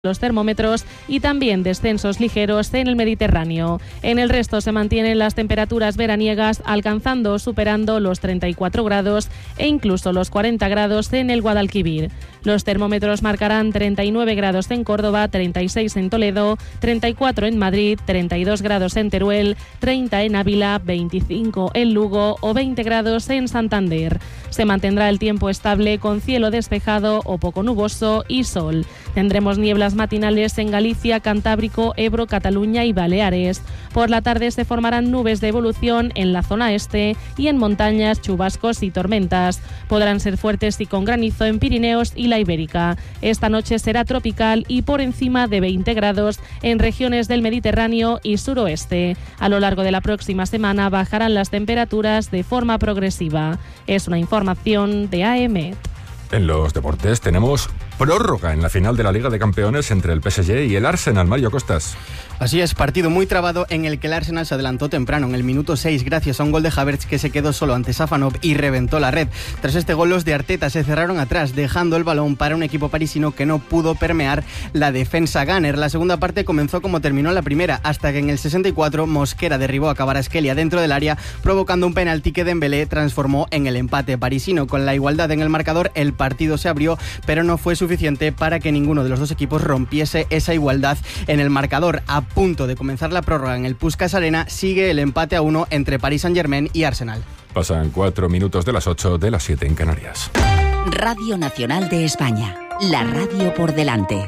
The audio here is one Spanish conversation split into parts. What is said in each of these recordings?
los termómetros y también descensos ligeros en el Mediterráneo. En el resto se mantienen las temperaturas veraniegas, alcanzando o superando los 34 grados e incluso los 40 grados en el Guadalquivir. Los termómetros marcarán 39 grados en Córdoba, 36 en Toledo, 34 en Madrid, 32 grados en Teruel, 30 en Ávila, 25 en Lugo o 20 grados en Santander. Se mantendrá el tiempo estable con cielo despejado o poco nuboso y sol. Tendremos nieblas matinales en Galicia, Cantábrico, Ebro, Cataluña y Baleares. Por la tarde se formarán nubes de evolución en la zona este y en montañas, chubascos y tormentas. Podrán ser fuertes y con granizo en Pirineos y la Ibérica. Esta noche será tropical y por encima de 20 grados en regiones del Mediterráneo y suroeste. A lo largo de la próxima semana bajarán las temperaturas de forma progresiva. Es una información de AEMET. En los deportes tenemos prórroga en la final de la Liga de Campeones entre el PSG y el Arsenal. Mario Costas. Así es, partido muy trabado en el que el Arsenal se adelantó temprano, en el minuto 6, gracias a un gol de Havertz que se quedó solo ante Safanov y reventó la red. Tras este gol, los de Arteta se cerraron atrás, dejando el balón para un equipo parisino que no pudo permear la defensa gunner. La segunda parte comenzó como terminó la primera, hasta que en el 64 Mosquera derribó a Kvaratskhelia dentro del área, provocando un penalti que Dembélé transformó en el empate parisino. Con la igualdad en el marcador, el partido se abrió, pero no fue suficiente para que ninguno de los dos equipos rompiese esa igualdad en el marcador. A punto de comenzar la prórroga en el Puskás Arena, sigue el empate a 1 entre Paris Saint-Germain y Arsenal. Pasan 4 minutos de las 8, de las 7 en Canarias. Radio Nacional de España, la radio por delante.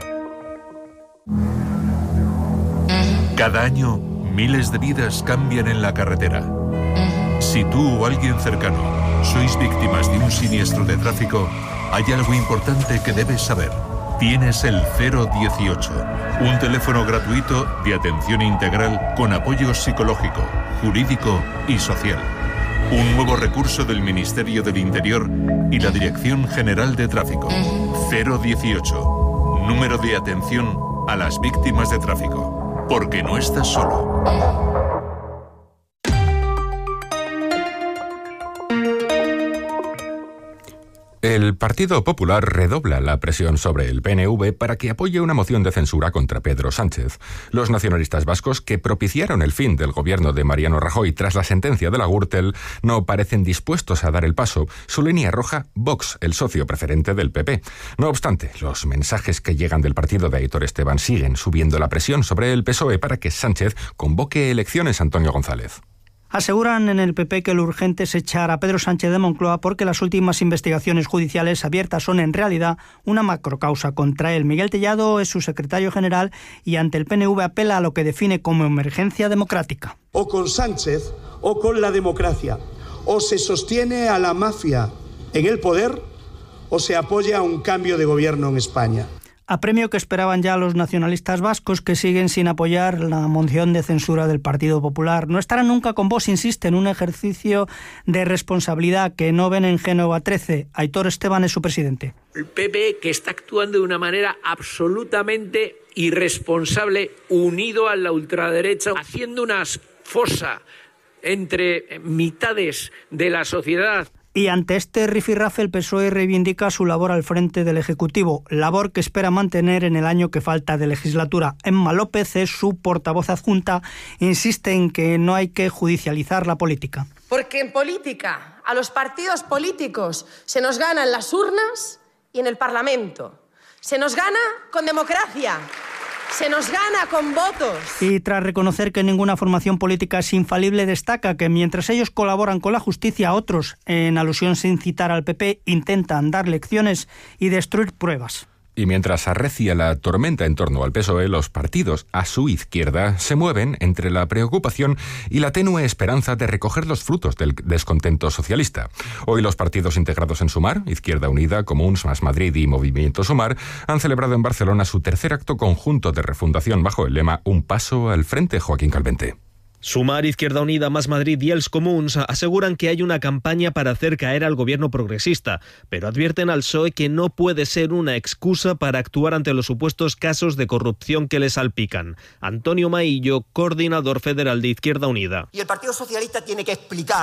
Cada año, miles de vidas cambian en la carretera. Si tú o alguien cercano sois víctimas de un siniestro de tráfico, hay algo importante que debes saber. Tienes el 018, un teléfono gratuito de atención integral con apoyo psicológico, jurídico y social. Un nuevo recurso del Ministerio del Interior y la Dirección General de Tráfico. 018, número de atención a las víctimas de tráfico. Porque no estás solo. El Partido Popular redobla la presión sobre el PNV para que apoye una moción de censura contra Pedro Sánchez. Los nacionalistas vascos, que propiciaron el fin del gobierno de Mariano Rajoy tras la sentencia de la Gürtel, no parecen dispuestos a dar el paso. Su línea roja, Vox, el socio preferente del PP. No obstante, los mensajes que llegan del partido de Aitor Esteban siguen subiendo la presión sobre el PSOE para que Sánchez convoque elecciones. Antonio González. Aseguran en el PP que lo urgente es echar a Pedro Sánchez de Moncloa porque las últimas investigaciones judiciales abiertas son en realidad una macrocausa contra él. Miguel Tellado es su secretario general y ante el PNV apela a lo que define como emergencia democrática. O con Sánchez o con la democracia. O se sostiene a la mafia en el poder o se apoya un cambio de gobierno en España. Apremio que esperaban ya los nacionalistas vascos, que siguen sin apoyar la moción de censura del Partido Popular. No estarán nunca con vos, insiste, en un ejercicio de responsabilidad que no ven en Génova 13. Aitor Esteban es su presidente. El PP, que está actuando de una manera absolutamente irresponsable, unido a la ultraderecha, haciendo una fosa entre mitades de la sociedad. Y ante este rifirrafe, el PSOE reivindica su labor al frente del Ejecutivo, labor que espera mantener en el año que falta de legislatura. Emma López es su portavoz adjunta, insiste en que no hay que judicializar la política. Porque en política, a los partidos políticos se nos gana en las urnas y en el Parlamento. Se nos gana con democracia. Se nos gana con votos. Y tras reconocer que ninguna formación política es infalible, destaca que mientras ellos colaboran con la justicia, otros, en alusión sin citar al PP, intentan dar lecciones y destruir pruebas. Y mientras arrecia la tormenta en torno al PSOE, los partidos a su izquierda se mueven entre la preocupación y la tenue esperanza de recoger los frutos del descontento socialista. Hoy los partidos integrados en Sumar, Izquierda Unida, Comuns, Más Madrid y Movimiento Sumar, han celebrado en Barcelona su tercer acto conjunto de refundación bajo el lema Un paso al frente. Joaquín Calvente. Sumar, Izquierda Unida, Más Madrid y Els Comuns aseguran que hay una campaña para hacer caer al gobierno progresista, pero advierten al PSOE que no puede ser una excusa para actuar ante los supuestos casos de corrupción que le salpican. Antonio Maillo, coordinador federal de Izquierda Unida. Y el Partido Socialista tiene que explicar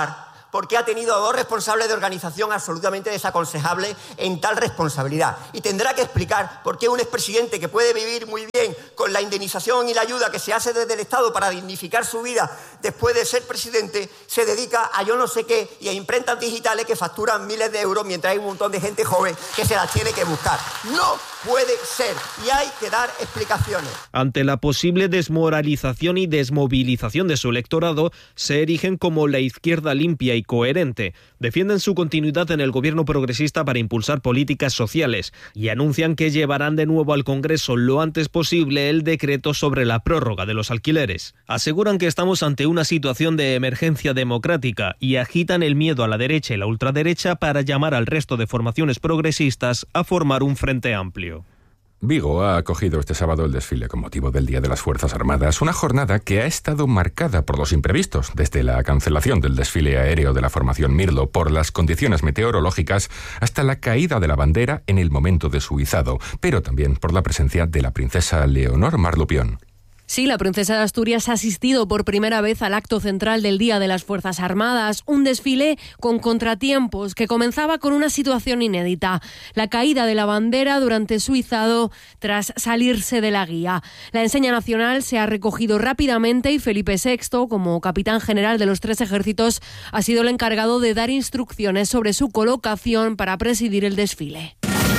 porque ha tenido a 2 responsables de organización absolutamente desaconsejables en tal responsabilidad. Y tendrá que explicar por qué un expresidente que puede vivir muy bien con la indemnización y la ayuda que se hace desde el Estado para dignificar su vida después de ser presidente, se dedica a yo no sé qué y a imprentas digitales que facturan miles de euros mientras hay un montón de gente joven que se las tiene que buscar. No puede ser y hay que dar explicaciones. Ante la posible desmoralización y desmovilización de su electorado, se erigen como la izquierda limpia y coherente. Defienden su continuidad en el gobierno progresista para impulsar políticas sociales y anuncian que llevarán de nuevo al Congreso lo antes posible el decreto sobre la prórroga de los alquileres. Aseguran que estamos ante una situación de emergencia democrática y agitan el miedo a la derecha y la ultraderecha para llamar al resto de formaciones progresistas a formar un frente amplio. Vigo ha acogido este sábado el desfile con motivo del Día de las Fuerzas Armadas, una jornada que ha estado marcada por los imprevistos, desde la cancelación del desfile aéreo de la formación Mirlo por las condiciones meteorológicas hasta la caída de la bandera en el momento de su izado, pero también por la presencia de la princesa Leonor Marlupión. Sí, la princesa de Asturias ha asistido por primera vez al acto central del Día de las Fuerzas Armadas, un desfile con contratiempos que comenzaba con una situación inédita, la caída de la bandera durante su izado tras salirse de la guía. La enseña nacional se ha recogido rápidamente y Felipe VI, como capitán general de los 3 ejércitos, ha sido el encargado de dar instrucciones sobre su colocación para presidir el desfile.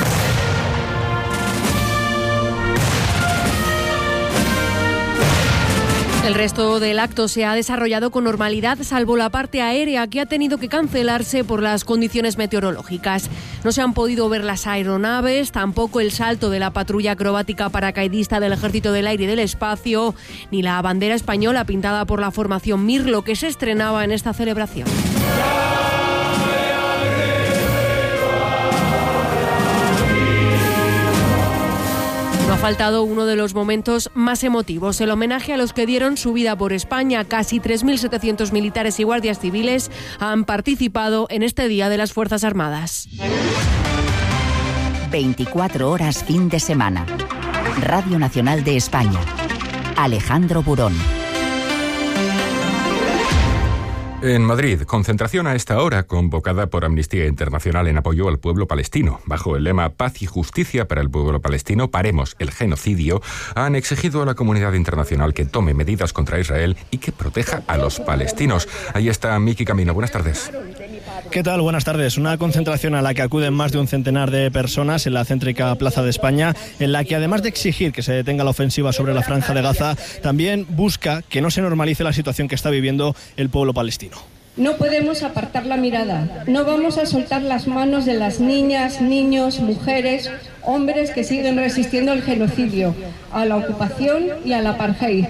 El resto del acto se ha desarrollado con normalidad, salvo la parte aérea que ha tenido que cancelarse por las condiciones meteorológicas. No se han podido ver las aeronaves, tampoco el salto de la patrulla acrobática paracaidista del Ejército del Aire y del Espacio, ni la bandera española pintada por la formación Mirlo que se estrenaba en esta celebración. No ha faltado uno de los momentos más emotivos, el homenaje a los que dieron su vida por España. Casi 3.700 militares y guardias civiles han participado en este Día de las Fuerzas Armadas. 24 horas fin de semana. Radio Nacional de España. Alejandro Burón. En Madrid, concentración a esta hora convocada por Amnistía Internacional en apoyo al pueblo palestino. Bajo el lema Paz y Justicia para el pueblo palestino, paremos el genocidio, han exigido a la comunidad internacional que tome medidas contra Israel y que proteja a los palestinos. Ahí está Miki Camino. Buenas tardes. ¿Qué tal? Buenas tardes. Una concentración a la que acuden más de un centenar de personas en la céntrica Plaza de España, en la que además de exigir que se detenga la ofensiva sobre la Franja de Gaza, también busca que no se normalice la situación que está viviendo el pueblo palestino. No podemos apartar la mirada, no vamos a soltar las manos de las niñas, niños, mujeres, hombres que siguen resistiendo al genocidio, a la ocupación y al apartheid.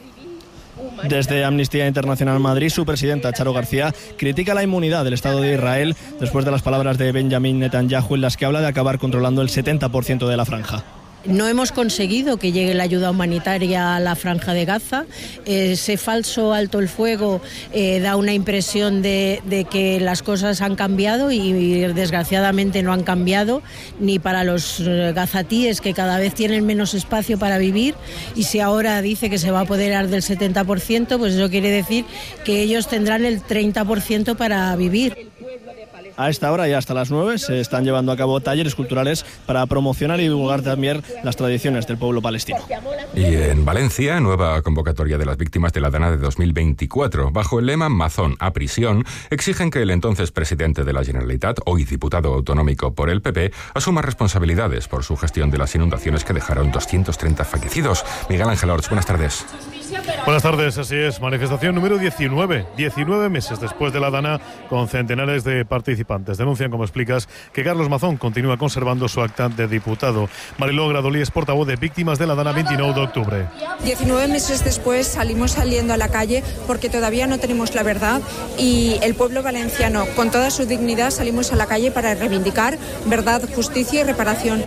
Desde Amnistía Internacional Madrid, su presidenta, Charo García, critica la inmunidad del Estado de Israel después de las palabras de Benjamin Netanyahu en las que habla de acabar controlando el 70% de la franja. No hemos conseguido que llegue la ayuda humanitaria a la Franja de Gaza. Ese falso alto el fuego da una impresión de que las cosas han cambiado y desgraciadamente no han cambiado, ni para los gazatíes, que cada vez tienen menos espacio para vivir, y si ahora dice que se va a apoderar del 70%, pues eso quiere decir que ellos tendrán el 30% para vivir. A esta hora y hasta las 9 se están llevando a cabo talleres culturales para promocionar y divulgar también las tradiciones del pueblo palestino. Y en Valencia, nueva convocatoria de las víctimas de la Dana de 2024. Bajo el lema Mazón a prisión, exigen que el entonces presidente de la Generalitat, hoy diputado autonómico por el PP, asuma responsabilidades por su gestión de las inundaciones que dejaron 230 fallecidos. Miguel Ángel Orts, buenas tardes. Buenas tardes, así es. Manifestación número 19. 19 meses después de la Dana, con centenares de participantes. Denuncian, como explicas, que Carlos Mazón continúa conservando su acta de diputado. Mariló Gradolí es portavoz de Víctimas de la Dana 29 de octubre. 19 meses después salimos saliendo a la calle porque todavía no tenemos la verdad, y el pueblo valenciano, con toda su dignidad, salimos a la calle para reivindicar verdad, justicia y reparación.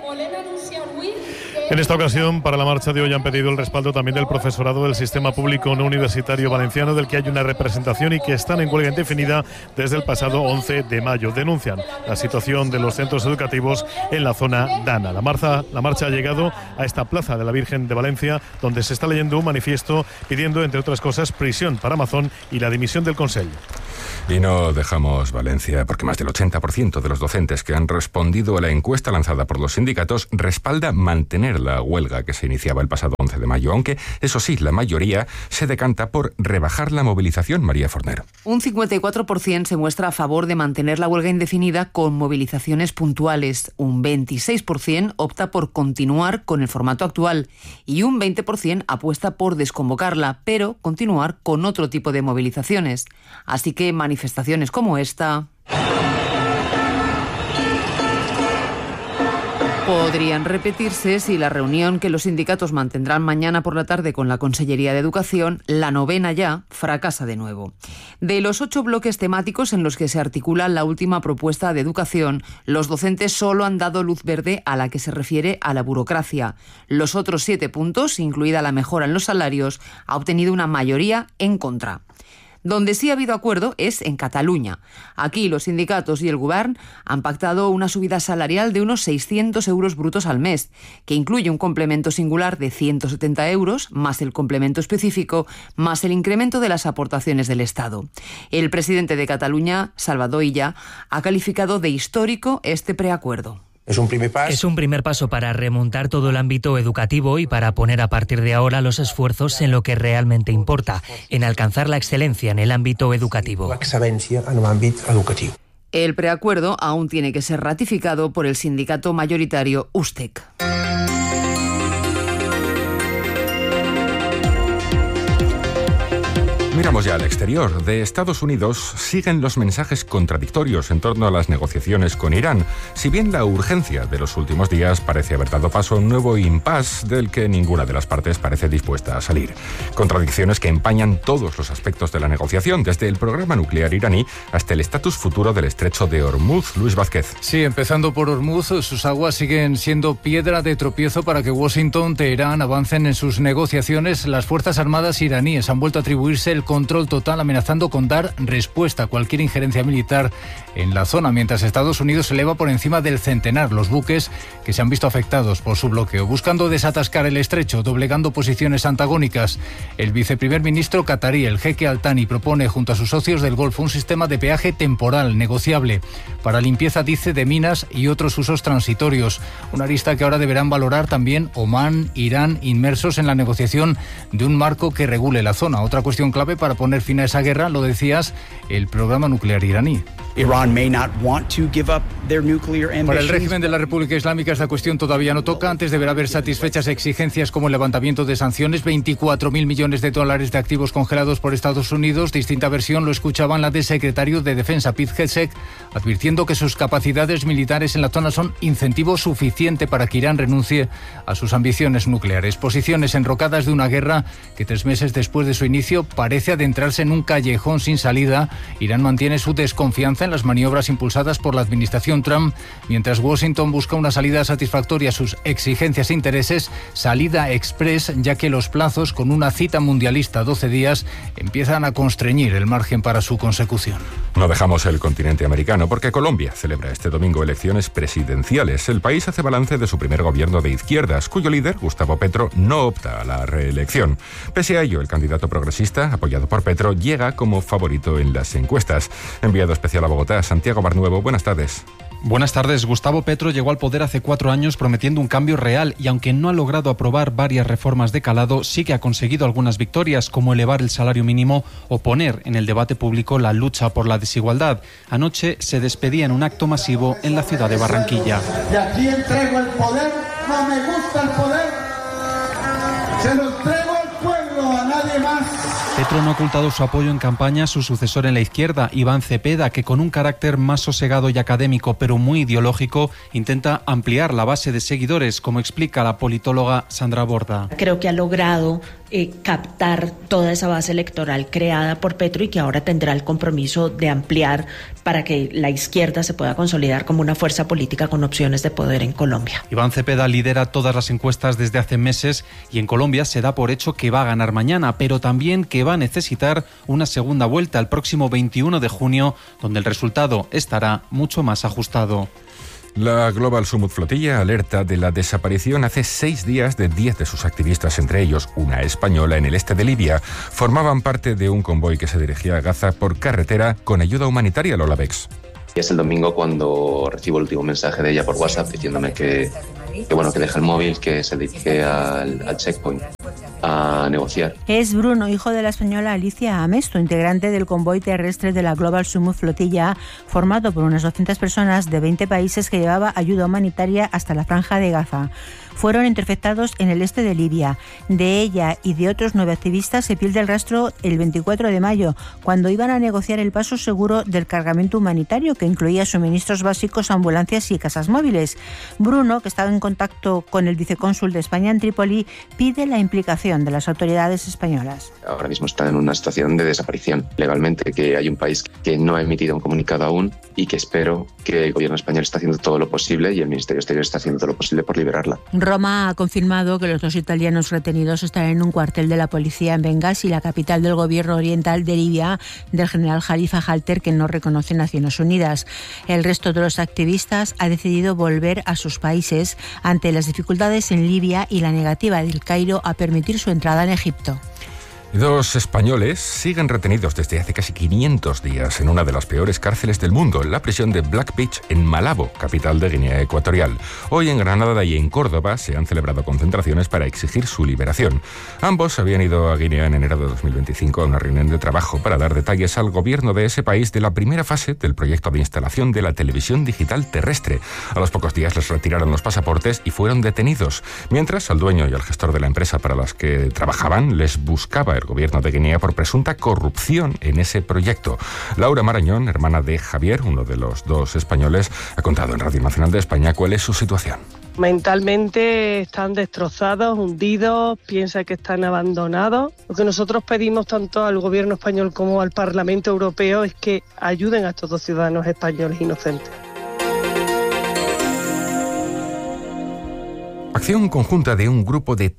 En esta ocasión, para la marcha de hoy han pedido el respaldo también del profesorado del sistema público no universitario valenciano, del que hay una representación y que están en huelga indefinida desde el pasado 11 de mayo. Denuncian la situación de los centros educativos en la zona Dana. La marcha ha llegado a esta Plaza de la Virgen de Valencia, donde se está leyendo un manifiesto pidiendo, entre otras cosas, prisión para Mazón y la dimisión del Consejo. Y no dejamos Valencia, porque más del 80% de los docentes que han respondido a la encuesta lanzada por los sindicatos respalda mantener la huelga que se iniciaba el pasado 11 de mayo, aunque, eso sí, la mayoría se decanta por rebajar la movilización. María Forner. Un 54% se muestra a favor de mantener la huelga indefinida con movilizaciones puntuales, un 26% opta por continuar con el formato actual y un 20% apuesta por desconvocarla, pero continuar con otro tipo de movilizaciones. Así que manifestaciones como esta podrían repetirse si la reunión que los sindicatos mantendrán mañana por la tarde con la Consellería de Educación, la 9ª ya, fracasa de nuevo. De los 8 bloques temáticos en los que se articula la última propuesta de educación, los docentes solo han dado luz verde a la que se refiere a la burocracia. Los otros 7 puntos, incluida la mejora en los salarios, ha obtenido una mayoría en contra. Donde sí ha habido acuerdo es en Cataluña. Aquí los sindicatos y el Govern han pactado una subida salarial de unos 600 euros brutos al mes, que incluye un complemento singular de 170 euros, más el complemento específico, más el incremento de las aportaciones del Estado. El presidente de Cataluña, Salvador Illa, ha calificado de histórico este preacuerdo. Es un primer paso para remontar todo el ámbito educativo y para poner a partir de ahora los esfuerzos en lo que realmente importa, en alcanzar la excelencia en el ámbito educativo. El preacuerdo aún tiene que ser ratificado por el sindicato mayoritario USTEC. Miramos ya al exterior. De Estados Unidos siguen los mensajes contradictorios en torno a las negociaciones con Irán, si bien la urgencia de los últimos días parece haber dado paso a un nuevo impasse del que ninguna de las partes parece dispuesta a salir. Contradicciones que empañan todos los aspectos de la negociación, desde el programa nuclear iraní hasta el estatus futuro del estrecho de Hormuz. Luis Vázquez. Sí, empezando por Hormuz, sus aguas siguen siendo piedra de tropiezo para que Washington y Teherán avancen en sus negociaciones. Las Fuerzas Armadas iraníes han vuelto a atribuirse el control total, amenazando con dar respuesta a cualquier injerencia militar en la zona, mientras Estados Unidos se eleva por encima del centenar los buques que se han visto afectados por su bloqueo, buscando desatascar el estrecho, doblegando posiciones antagónicas. El viceprimer ministro catarí, el jeque Al Thani, propone junto a sus socios del Golfo un sistema de peaje temporal, negociable, para limpieza, dice, de minas y otros usos transitorios. Una arista que ahora deberán valorar también Omán, Irán, inmersos en la negociación de un marco que regule la zona. Otra cuestión clave para poner fin a esa guerra, lo decías, el programa nuclear iraní. Para el régimen de la República Islámica esta cuestión todavía no toca. Antes deberá haber satisfechas exigencias como el levantamiento de sanciones, 24.000 millones de dólares de activos congelados por Estados Unidos. Distinta versión lo escuchaban la del secretario de Defensa, Pete Hegseth, advirtiendo que sus capacidades militares en la zona son incentivo suficiente para que Irán renuncie a sus ambiciones nucleares. Posiciones enrocadas de una guerra que 3 meses después de su inicio parece adentrarse en un callejón sin salida. Irán mantiene su desconfianza en las maniobras impulsadas por la administración Trump, mientras Washington busca una salida satisfactoria a sus exigencias e intereses, salida express, ya que los plazos, con una cita mundialista 12 días, empiezan a constreñir el margen para su consecución. No dejamos el continente americano porque Colombia celebra este domingo elecciones presidenciales. El país hace balance de su primer gobierno de izquierdas, cuyo líder, Gustavo Petro, no opta a la reelección. Pese a ello, el candidato progresista, apoyado por Petro, llega como favorito en las encuestas. Enviado especial a Bogotá, Santiago Barnuevo, buenas tardes. Buenas tardes. Gustavo Petro llegó al poder hace 4 años prometiendo un cambio real y aunque no ha logrado aprobar varias reformas de calado, sí que ha conseguido algunas victorias, como elevar el salario mínimo o poner en el debate público la lucha por la desigualdad. Anoche se despedía en un acto masivo en la ciudad de Barranquilla. Y aquí entrego el poder, no me gusta el poder, se lo entrego al pueblo, a nadie más. Petro no ha ocultado su apoyo en campaña a su sucesor en la izquierda, Iván Cepeda, que con un carácter más sosegado y académico, pero muy ideológico, intenta ampliar la base de seguidores, como explica la politóloga Sandra Borda. Creo que ha logrado captar toda esa base electoral creada por Petro y que ahora tendrá el compromiso de ampliar para que la izquierda se pueda consolidar como una fuerza política con opciones de poder en Colombia. Iván Cepeda lidera todas las encuestas desde hace meses y en Colombia se da por hecho que va a ganar mañana, pero también que va a necesitar una segunda vuelta el próximo 21 de junio, donde el resultado estará mucho más ajustado. La Global Summit Flotilla alerta de la desaparición hace 6 días de 10 de sus activistas, entre ellos una española en el este de Libia. Formaban parte de un convoy que se dirigía a Gaza por carretera con ayuda humanitaria, Lola Bex. Y es el domingo cuando recibo el último mensaje de ella por WhatsApp diciéndome que deje el móvil, que se dirige al checkpoint a negociar. Es Bruno, hijo de la española Alicia Amesto, integrante del convoy terrestre de la Global Summit Flotilla, formado por unas 200 personas de 20 países que llevaba ayuda humanitaria hasta la Franja de Gaza. Fueron interceptados en el este de Libia. De ella y de otros 9 activistas se pierde el rastro el 24 de mayo, cuando iban a negociar el paso seguro del cargamento humanitario, que incluía suministros básicos, ambulancias y casas móviles. Bruno, que estaba en contacto con el vicecónsul de España en Trípoli, pide la implicación de las autoridades españolas. Ahora mismo está en una situación de desaparición legalmente, que hay un país que no ha emitido un comunicado aún y que espero que el gobierno español está haciendo todo lo posible y el Ministerio Exterior está haciendo todo lo posible por liberarla. Roma ha confirmado que los 2 italianos retenidos están en un cuartel de la policía en Bengasi, la capital del gobierno oriental de Libia, del general Khalifa Haftar, que no reconoce Naciones Unidas. El resto de los activistas ha decidido volver a sus países ante las dificultades en Libia y la negativa del Cairo a permitir su entrada en Egipto. 2 españoles siguen retenidos desde hace casi 500 días en una de las peores cárceles del mundo, en la prisión de Black Beach, en Malabo, capital de Guinea Ecuatorial. Hoy en Granada y en Córdoba se han celebrado concentraciones para exigir su liberación. Ambos habían ido a Guinea en enero de 2025 a una reunión de trabajo para dar detalles al gobierno de ese país de la primera fase del proyecto de instalación de la televisión digital terrestre. A los pocos días les retiraron los pasaportes y fueron detenidos, mientras al dueño y al gestor de la empresa para las que trabajaban les buscaba el gobierno de Guinea por presunta corrupción en ese proyecto. Laura Marañón, hermana de Javier, uno de los 2 españoles, ha contado en Radio Nacional de España cuál es su situación. Mentalmente están destrozados, hundidos, piensan que están abandonados. Lo que nosotros pedimos tanto al gobierno español como al Parlamento Europeo es que ayuden a estos 2 ciudadanos españoles inocentes. Acción conjunta de un grupo de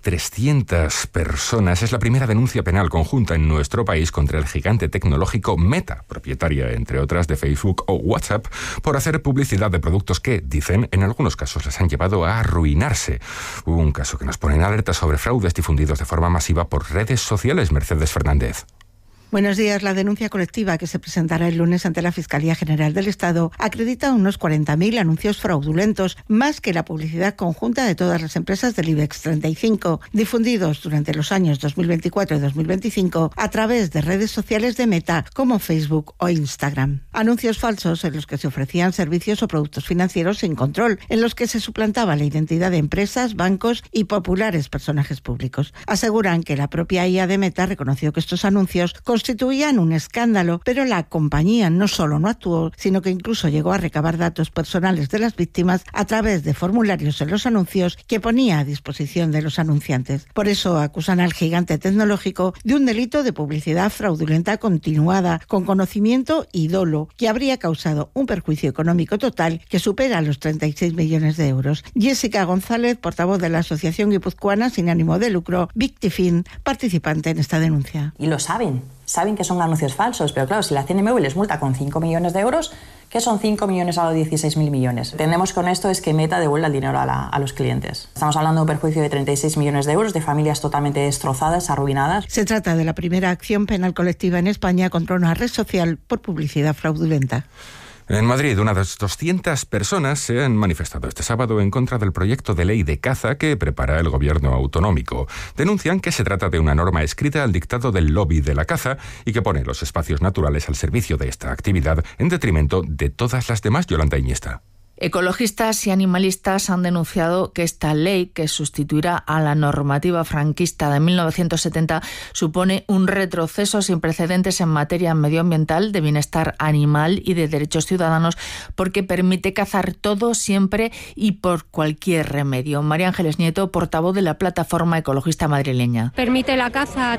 300 personas es la primera denuncia penal conjunta en nuestro país contra el gigante tecnológico Meta, propietaria, entre otras, de Facebook o WhatsApp, por hacer publicidad de productos que, dicen, en algunos casos les han llevado a arruinarse. Hubo un caso que nos pone en alerta sobre fraudes difundidos de forma masiva por redes sociales. Mercedes Fernández. Buenos días. La denuncia colectiva que se presentará el lunes ante la Fiscalía General del Estado acredita unos 40.000 anuncios fraudulentos, más que la publicidad conjunta de todas las empresas del IBEX 35, difundidos durante los años 2024 y 2025 a través de redes sociales de Meta como Facebook o Instagram. Anuncios falsos en los que se ofrecían servicios o productos financieros sin control, en los que se suplantaba la identidad de empresas, bancos y populares personajes públicos. Aseguran que la propia IA de Meta reconoció que estos anuncios constituían un escándalo, pero la compañía no solo no actuó, sino que incluso llegó a recabar datos personales de las víctimas a través de formularios en los anuncios que ponía a disposición de los anunciantes. Por eso acusan al gigante tecnológico de un delito de publicidad fraudulenta continuada, con conocimiento y dolo, que habría causado un perjuicio económico total que supera los 36 millones de euros. Jessica González, portavoz de la Asociación Guipuzcoana sin ánimo de lucro, Victifin, participante en esta denuncia. Y lo saben que son anuncios falsos, pero claro, si la CNMV les multa con 5 millones de euros, ¿qué son 5 millones a los 16.000 millones? Entendemos con esto es que Meta devuelva el dinero a los clientes. Estamos hablando de un perjuicio de 36 millones de euros, de familias totalmente destrozadas, arruinadas. Se trata de la primera acción penal colectiva en España contra una red social por publicidad fraudulenta. En Madrid, unas 200 personas se han manifestado este sábado en contra del proyecto de ley de caza que prepara el gobierno autonómico. Denuncian que se trata de una norma escrita al dictado del lobby de la caza y que pone los espacios naturales al servicio de esta actividad en detrimento de todas las demás. Yolanda Iñesta. Ecologistas y animalistas han denunciado que esta ley, que sustituirá a la normativa franquista de 1970, supone un retroceso sin precedentes en materia medioambiental, de bienestar animal y de derechos ciudadanos, porque permite cazar todo, siempre y por cualquier remedio. María Ángeles Nieto, portavoz de la plataforma ecologista madrileña. Permite la caza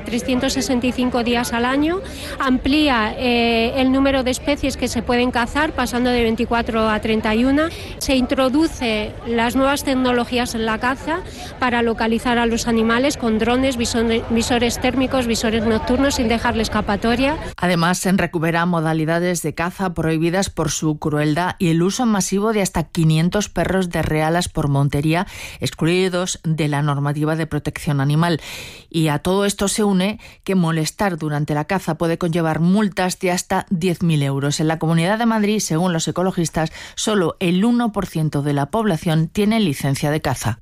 365 días al año, amplía el número de especies que se pueden cazar, pasando de 24 a 31. España. Se introduce las nuevas tecnologías en la caza para localizar a los animales con drones, visores térmicos, visores nocturnos sin dejarle escapatoria. Además, se recuperan modalidades de caza prohibidas por su crueldad y el uso masivo de hasta 500 perros de realas por montería, excluidos de la normativa de protección animal. Y a todo esto se une que molestar durante la caza puede conllevar multas de hasta 10.000 euros. En la Comunidad de Madrid, según los ecologistas, solo el 1% de la población tiene licencia de caza.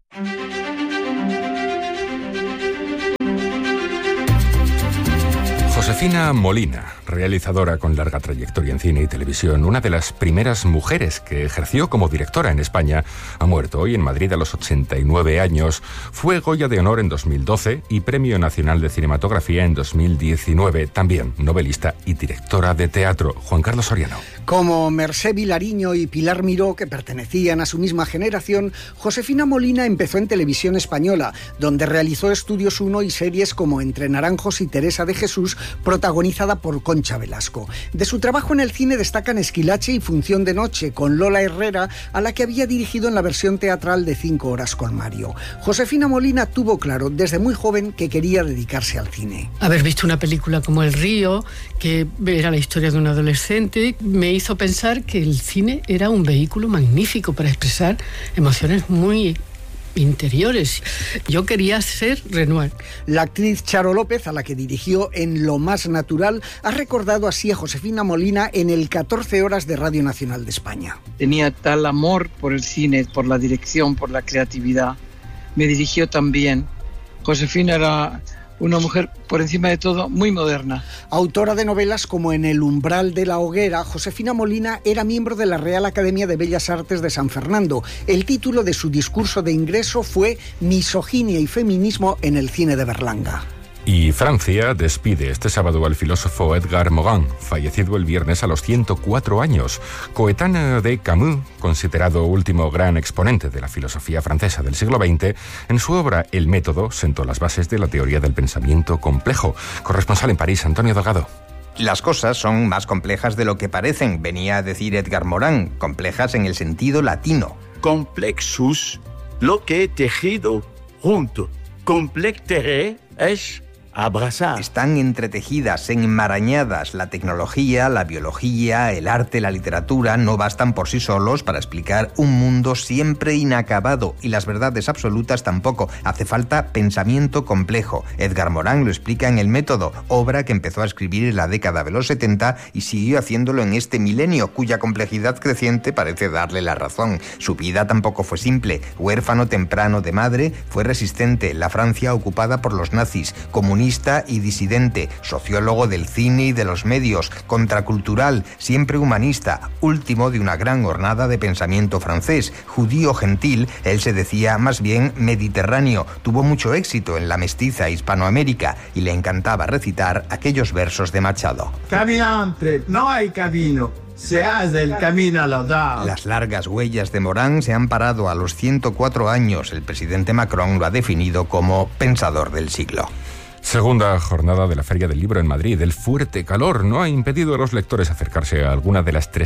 Josefina Molina, realizadora con larga trayectoria en cine y televisión, una de las primeras mujeres que ejerció como directora en España, ha muerto hoy en Madrid a los 89 años. Fue Goya de Honor en 2012 y Premio Nacional de Cinematografía en 2019. También novelista y directora de teatro. Juan Carlos Soriano. Como Mercé Vilariño y Pilar Miró, que pertenecían a su misma generación, Josefina Molina empezó en Televisión Española, donde realizó Estudios 1 y series como Entre Naranjos y Teresa de Jesús, protagonizada por Concha Velasco. De su trabajo en el cine destacan Esquilache y Función de Noche, con Lola Herrera, a la que había dirigido en la versión teatral de 5 horas con Mario. Josefina Molina tuvo claro desde muy joven que quería dedicarse al cine. Haber visto una película como El Río, que era la historia de un adolescente, me hizo pensar que el cine era un vehículo magnífico para expresar emociones muy interiores. Yo quería ser Renoir. La actriz Charo López, a la que dirigió en Lo Más Natural, ha recordado así a Josefina Molina en el 14 horas de Radio Nacional de España. Tenía tal amor por el cine, por la dirección, por la creatividad. Me dirigió también. Josefina era una mujer, por encima de todo, muy moderna. Autora de novelas como En el umbral de la hoguera, Josefina Molina era miembro de la Real Academia de Bellas Artes de San Fernando. El título de su discurso de ingreso fue Misoginia y feminismo en el cine de Berlanga. Y Francia despide este sábado al filósofo Edgar Morin, fallecido el viernes a los 104 años. Coetáneo de Camus, considerado último gran exponente de la filosofía francesa del siglo XX, en su obra El método sentó las bases de la teoría del pensamiento complejo. Corresponsal en París, Antonio Delgado. Las cosas son más complejas de lo que parecen, venía a decir Edgar Morin, complejas en el sentido latino. Complexus, lo que he tejido junto. Complexere es abrazar. Están entretejidas, enmarañadas. La tecnología, la biología, el arte, la literatura no bastan por sí solos para explicar un mundo siempre inacabado, y las verdades absolutas tampoco. Hace falta pensamiento complejo. Edgar Morin lo explica en El método, obra que empezó a escribir en la década de los 70 y siguió haciéndolo en este milenio, cuya complejidad creciente parece darle la razón. Su vida tampoco fue simple. Huérfano temprano de madre, fue resistente en la Francia ocupada por los nazis, comunista y disidente, sociólogo del cine y de los medios, contracultural, siempre humanista, último de una gran hornada de pensamiento francés, judío gentil, él se decía más bien mediterráneo, tuvo mucho éxito en la mestiza Hispanoamérica y le encantaba recitar aquellos versos de Machado. Caminante, no hay camino. Se hace el camino al andar. Las largas huellas de Morin se han parado a los 104 años. El presidente Macron lo ha definido como pensador del siglo. Segunda jornada de la Feria del Libro en Madrid. El fuerte calor no ha impedido a los lectores acercarse a alguna de las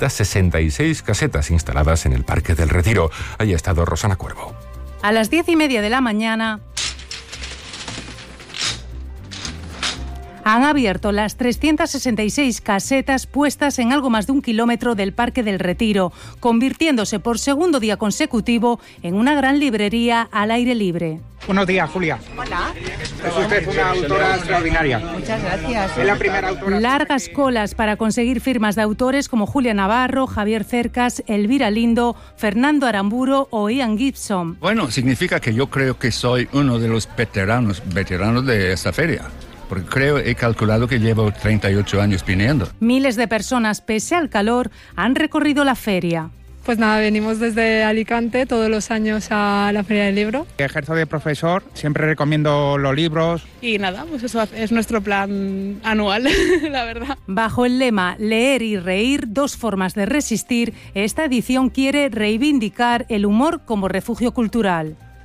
366 casetas instaladas en el Parque del Retiro. Ahí ha estado Rosana Cuervo. A las 10:30 de la mañana han abierto las 366 casetas puestas en algo más de 1 kilómetro del Parque del Retiro, convirtiéndose por segundo día consecutivo en una gran librería al aire libre. Buenos días, Julia. Hola. Es usted una autora extraordinaria. Muchas gracias. Es la primera autora. Largas colas para conseguir firmas de autores como Julia Navarro, Javier Cercas, Elvira Lindo, Fernando Aramburo o Ian Gibson. Bueno, significa que yo creo que soy uno de los veteranos de esta feria. Porque he calculado que llevo 38 años viniendo. Miles de personas, pese al calor, han recorrido la feria. Pues nada, venimos desde Alicante todos los años a la Feria del Libro. Ejerzo de profesor, siempre recomiendo los libros. Y nada, pues eso es nuestro plan anual, la verdad. Bajo el lema Leer y reír, 2 formas de resistir, esta edición quiere reivindicar el humor como refugio cultural.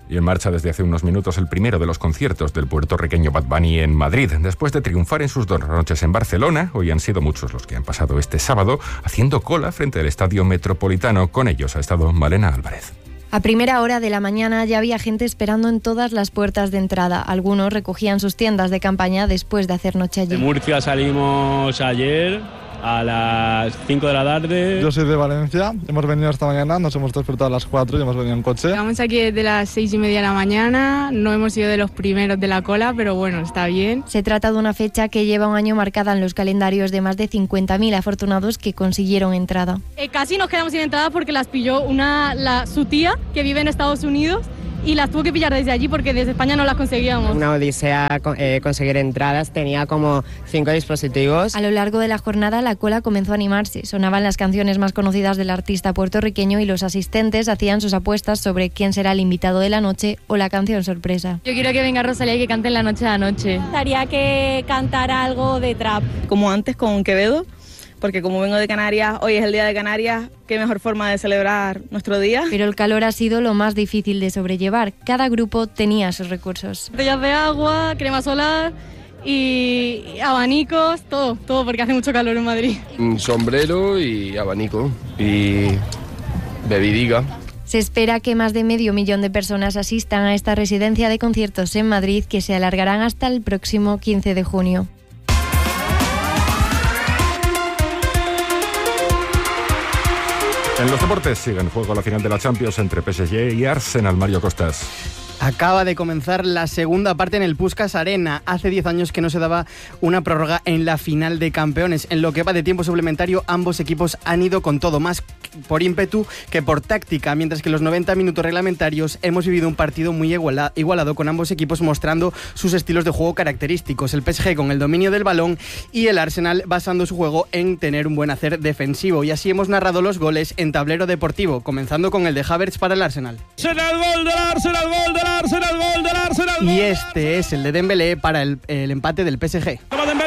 Y en marcha desde hace unos minutos el primero de los conciertos del puertorriqueño Bad Bunny en Madrid. Después de triunfar en sus 2 noches en Barcelona, hoy han sido muchos los que han pasado este sábado haciendo cola frente al Estadio Metropolitano. Con ellos ha estado Malena Álvarez. A primera hora de la mañana ya había gente esperando en todas las puertas de entrada. Algunos recogían sus tiendas de campaña después de hacer noche allí. De Murcia salimos ayer a las 5 de la tarde. Yo soy de Valencia, hemos venido esta mañana, nos hemos despertado a las 4 y hemos venido en coche. Llegamos aquí desde las 6:30 de la mañana, no hemos sido de los primeros de la cola, pero bueno, está bien. Se trata de una fecha que lleva un año marcada en los calendarios de más de 50.000 afortunados que consiguieron entrada. Casi nos quedamos sin entrada porque las pilló su tía, que vive en Estados Unidos, y las tuvo que pillar desde allí porque desde España no las conseguíamos. Una odisea conseguir entradas, tenía como 5 dispositivos. A lo largo de la jornada la cola comenzó a animarse, sonaban las canciones más conocidas del artista puertorriqueño y los asistentes hacían sus apuestas sobre quién será el invitado de la noche o la canción sorpresa. Yo quiero que venga Rosalía y que cante en La Noche a la Noche. Me gustaría que cantara algo de trap. Como antes con Quevedo, porque como vengo de Canarias, hoy es el día de Canarias, qué mejor forma de celebrar nuestro día. Pero el calor ha sido lo más difícil de sobrellevar. Cada grupo tenía sus recursos. Botellas de agua, crema solar y abanicos, todo porque hace mucho calor en Madrid. Un sombrero y abanico y bebidiga. Se espera que más de 500.000 de personas asistan a esta residencia de conciertos en Madrid, que se alargarán hasta el próximo 15 de junio. En los deportes sigue en juego la final de la Champions entre PSG y Arsenal. Mario Costas. Acaba de comenzar la segunda parte en el Puskás Arena. Hace 10 años que no se daba una prórroga en la final de campeones. En lo que va de tiempo suplementario, ambos equipos han ido con todo, más por ímpetu que por táctica, mientras que en los 90 minutos reglamentarios hemos vivido un partido muy igualado, con ambos equipos mostrando sus estilos de juego característicos. El PSG con el dominio del balón y el Arsenal basando su juego en tener un buen hacer defensivo. Y así hemos narrado los goles en tablero deportivo, comenzando con el de Havertz para el Arsenal. ¡Será el gol del Arsenal, gol del Arsenal, gol del Arsenal! Y este es el de Dembélé para el empate del PSG.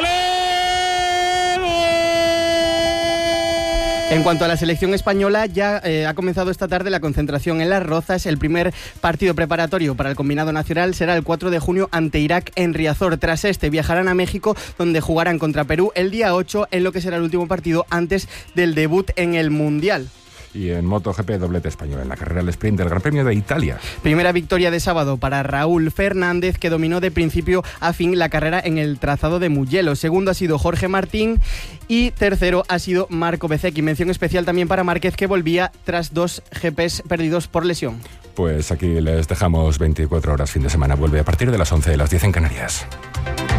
En cuanto a la selección española, ya ha comenzado esta tarde la concentración en Las Rozas. El primer partido preparatorio para el combinado nacional será el 4 de junio ante Irak en Riazor. Tras este viajarán a México, donde jugarán contra Perú el día 8, en lo que será el último partido antes del debut en el Mundial. Y en MotoGP, doblete español en la carrera del sprint del Gran Premio de Italia. Primera victoria de sábado para Raúl Fernández, que dominó de principio a fin la carrera en el trazado de Mugello. Segundo ha sido Jorge Martín y tercero ha sido Marco Bezzecchi. Mención especial también para Márquez, que volvía tras 2 GPs perdidos por lesión. Pues aquí les dejamos 24 horas fin de semana. Vuelve a partir de las 11 de las 10 en Canarias.